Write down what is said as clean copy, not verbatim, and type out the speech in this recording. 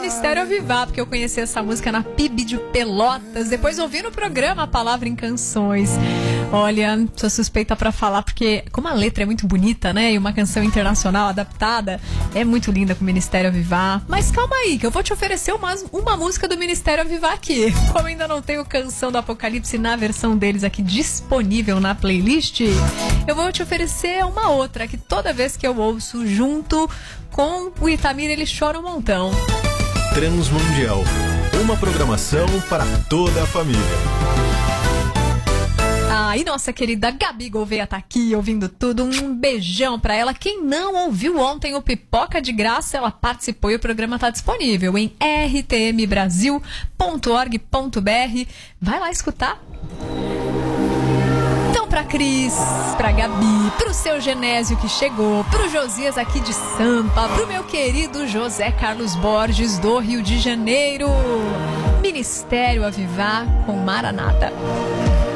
Ministério Avivar, porque eu conheci essa música na PIB de Pelotas, depois ouvi no programa A Palavra em Canções. Olha, sou suspeita pra falar, porque como a letra é muito bonita, né, e uma canção internacional adaptada, é muito linda com o Ministério Avivar. Mas calma aí, que eu vou te oferecer uma música do Ministério Avivar aqui. Como ainda não tenho Canção do Apocalipse na versão deles aqui disponível na playlist, eu vou te oferecer uma outra, que toda vez que eu ouço junto com o Itamir, ele chora um montão. Transmundial, uma programação para toda a família. E nossa querida Gabi Gouveia tá aqui ouvindo tudo. Um beijão pra ela. Quem não ouviu ontem o Pipoca de Graça, ela participou e o programa tá disponível em rtmbrasil.org.br. Vai lá escutar. Então, pra Cris, pra Gabi, pro seu Genésio que chegou, pro Josias aqui de Sampa, pro meu querido José Carlos Borges do Rio de Janeiro. Ministério Avivar com Maranata.